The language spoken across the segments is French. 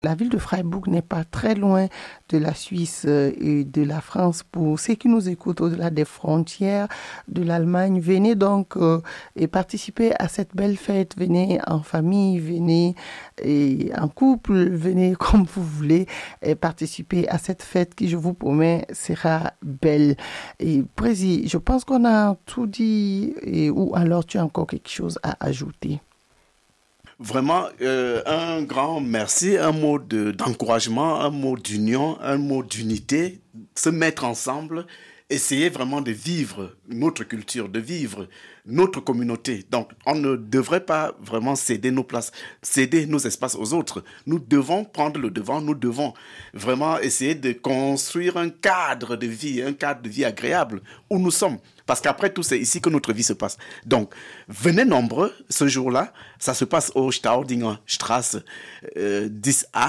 La ville de Freiburg n'est pas très loin de la Suisse et de la France. Pour ceux qui nous écoutent au-delà des frontières de l'Allemagne, venez donc et participer à cette belle fête. Venez en famille, venez et en couple, venez comme vous voulez et participer à cette fête qui, je vous promets, sera belle. Et Prési, je pense qu'on a tout dit ou alors tu as encore quelque chose à ajouter? Vraiment, un grand merci, un mot d'encouragement, un mot d'union, un mot d'unité, se mettre ensemble, essayer vraiment de vivre notre culture, de vivre notre communauté. Donc, on ne devrait pas vraiment céder nos places, céder nos espaces aux autres. Nous devons prendre le devant, nous devons vraiment essayer de construire un cadre de vie agréable où nous sommes. Parce qu'après tout, c'est ici que notre vie se passe. Donc, venez nombreux ce jour-là. Ça se passe au Staudinger Straße 10A,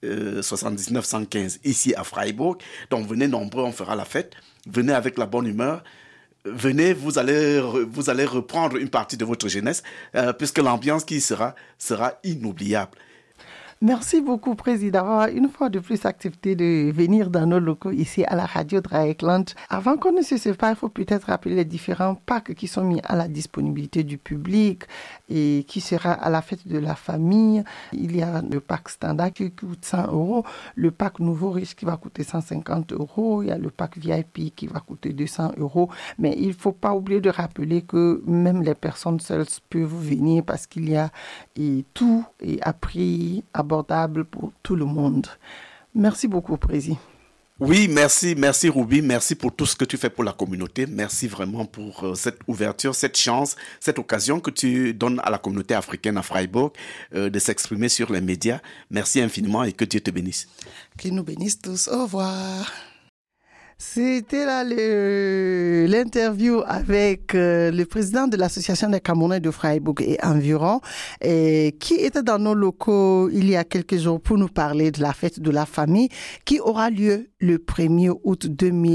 79-115, ici à Freiburg. Donc, venez nombreux, on fera la fête. Venez avec la bonne humeur. Venez, vous allez reprendre une partie de votre jeunesse, puisque l'ambiance qui sera inoubliable. Merci beaucoup, Président, d'avoir une fois de plus accepté de venir dans nos locaux ici à la radio Dreieckland. Avant qu'on ne se sépare, il faut peut-être rappeler les différents packs qui sont mis à la disponibilité du public et qui sera à la fête de la famille. Il y a le pack standard qui coûte 100 €, le pack nouveau riche qui va coûter 150 €, il y a le pack VIP qui va coûter 200 €. Mais il ne faut pas oublier de rappeler que même les personnes seules peuvent venir parce qu'il y a tout à prix abordable pour tout le monde. Merci beaucoup, Président. Oui, merci Ruby, merci pour tout ce que tu fais pour la communauté, merci vraiment pour cette ouverture, cette chance, cette occasion que tu donnes à la communauté africaine à Freiburg de s'exprimer sur les médias. Merci infiniment et que Dieu te bénisse. Qu'il nous bénisse tous. Au revoir. C'était là l'interview avec le président de l'association des Camerounais de Freiburg et environ, qui était dans nos locaux il y a quelques jours pour nous parler de la fête de la famille qui aura lieu le 1er août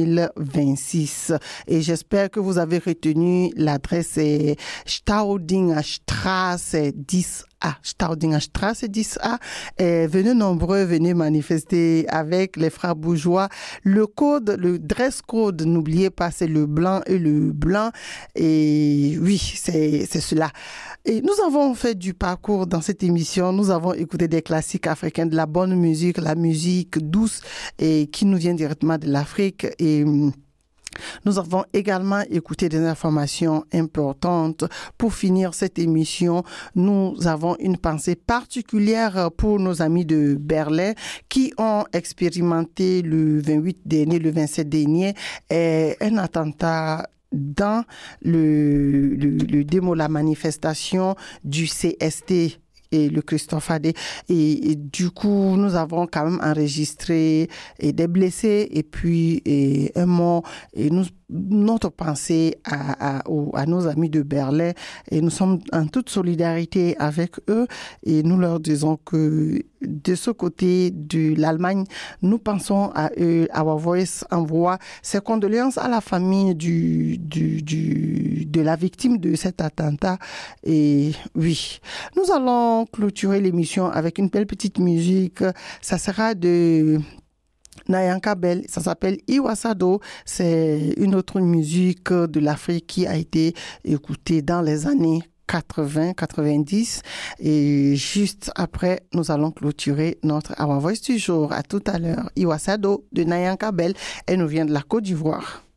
2026. Et j'espère que vous avez retenu l'adresse Staudinger Straße 10A. Staudinger Straße 10A. Venez nombreux, venez manifester avec les frères bourgeois. Le dress code, n'oubliez pas, c'est le blanc et le blanc. Et oui, c'est cela. Et nous avons fait du parcours dans cette émission. Nous avons écouté des classiques africains, de la bonne musique, la musique douce et qui nous vient directement de l'Afrique. Et nous avons également écouté des informations importantes. Pour finir cette émission, nous avons une pensée particulière pour nos amis de Berlin qui ont expérimenté le 28 dernier, le 27 dernier, un attentat dans le démo, la manifestation du CST et le Christophe Adé. Et du coup, nous avons quand même enregistré des blessés et puis un mort. Et notre pensée à nos amis de Berlin. Et nous sommes en toute solidarité avec eux. Et nous leur disons que de ce côté de l'Allemagne, nous pensons à eux. Our Voice envoie ses condoléances à la famille de la victime de cet attentat. Et oui, nous allons clôturer l'émission avec une belle petite musique. Ça sera de Nayanka Bell, ça s'appelle Iwasado. C'est une autre musique de l'Afrique qui a été écoutée dans les années 80-90 et juste après nous allons clôturer notre Our Voice du jour. À tout à l'heure. Iwasado de Nayanka Bell, elle nous vient de la Côte d'Ivoire.